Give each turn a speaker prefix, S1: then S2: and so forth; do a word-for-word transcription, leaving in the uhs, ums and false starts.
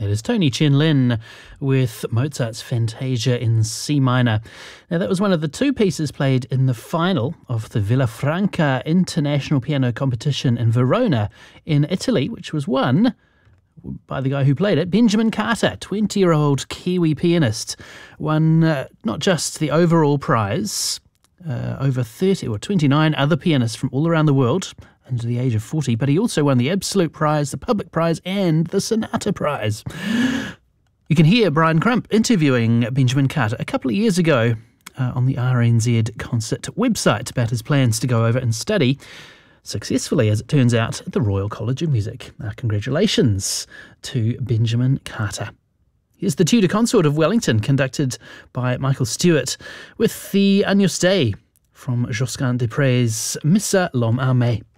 S1: That is Tony Chen Lin with Mozart's Fantasia in C minor. Now, that was one of the two pieces played in the final of the Villafranca International Piano Competition in Verona in Italy, which was won by the guy who played it, Benjamin Carter, twenty-year-old Kiwi pianist. Won uh, not just the overall prize, uh, over thirty or twenty-nine other pianists from all around the world under the age of forty, but he also won the Absolute Prize, the Public Prize, and the Sonata Prize. You can hear Brian Crump interviewing Benjamin Carter a couple of years ago uh, on the R N Z concert website about his plans to go over and study successfully, as it turns out, at the Royal College of Music. Uh, congratulations to Benjamin Carter. Here's the Tudor Consort of Wellington, conducted by Michael Stewart, with the Agnus Dei from Josquin des Prez' Missa l'Homme Armé.